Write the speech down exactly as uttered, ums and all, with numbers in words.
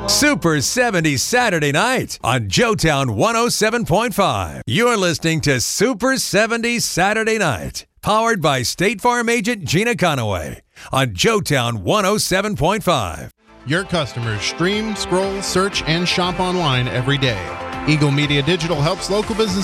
Super seventy Saturday night on Joetown one oh seven point five. You're listening to Super seventy Saturday night, powered by State Farm agent Gina Conaway on Joetown one oh seven point five. Your customers stream, scroll, search, and shop online every day. Eagle Media Digital helps local businesses